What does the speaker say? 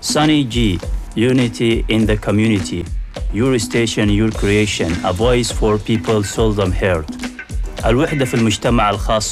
Sunny G, unity in the community. Your station, your creation, a voice for people seldom heard. الوحدة في المجتمع الخاص